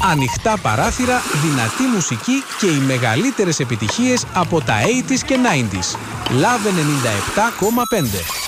Ανοιχτά παράθυρα, δυνατή μουσική και οι μεγαλύτερες επιτυχίες από τα 80s και 90s. Love 97,5.